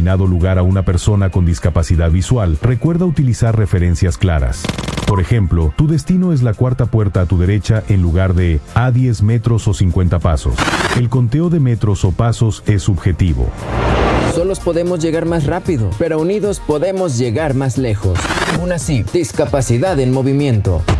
determinado lugar a una persona con discapacidad visual, recuerda utilizar referencias claras. Por ejemplo, tu destino es la cuarta puerta a tu derecha en lugar de a 10 metros o 50 pasos. El conteo de metros o pasos es subjetivo. Solos podemos llegar más rápido, pero unidos podemos llegar más lejos. Aún así, discapacidad en movimiento.